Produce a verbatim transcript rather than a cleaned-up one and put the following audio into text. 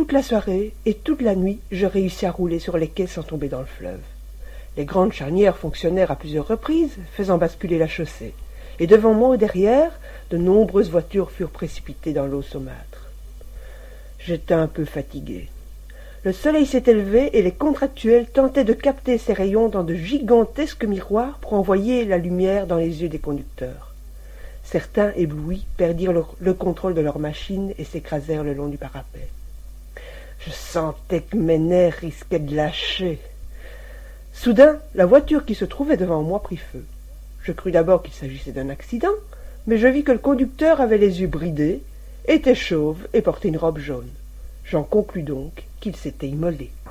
toute la soirée et toute la nuit, je réussis à rouler sur les quais sans tomber dans le fleuve. Les grandes charnières fonctionnèrent à plusieurs reprises, faisant basculer la chaussée, et devant moi ou derrière, de nombreuses voitures furent précipitées dans l'eau saumâtre. J'étais un peu fatigué. Le soleil s'était levé et les contractuels tentaient de capter ses rayons dans de gigantesques miroirs pour envoyer la lumière dans les yeux des conducteurs. Certains, éblouis, perdirent le, le contrôle de leur machine et s'écrasèrent le long du parapet. Je sentais que mes nerfs risquaient de lâcher. Soudain, la voiture qui se trouvait devant moi prit feu. Je crus d'abord qu'il s'agissait d'un accident, mais je vis que le conducteur avait les yeux bridés, était chauve et portait une robe jaune. J'en conclus donc qu'il s'était immolé.